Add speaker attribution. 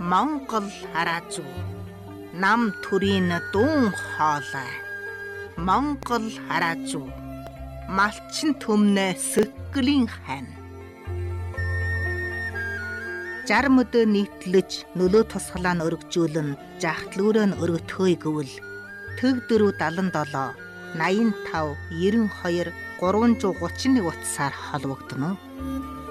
Speaker 1: Монгол хараажуу нам төрийн дуун хоолой Монгол хараажуу малчин төмнө сөклийн хань 60 өдөр нийтлэж нөлөө тусгалаа нь өргөжүүлэн жахтлүүрээ нь өргөтгөөе гэвэл төг 477 85 92 331 утсаар холбогдно.